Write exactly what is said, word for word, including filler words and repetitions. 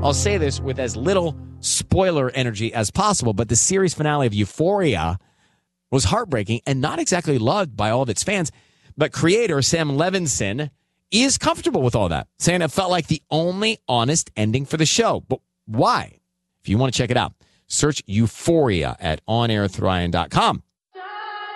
I'll say this with as little spoiler energy as possible, but the series finale of Euphoria was heartbreaking and not exactly loved by all of its fans. But creator Sam Levinson is comfortable with all that, saying it felt like the only honest ending for the show. But why? If you want to check it out, search Euphoria at on air thrion dot com.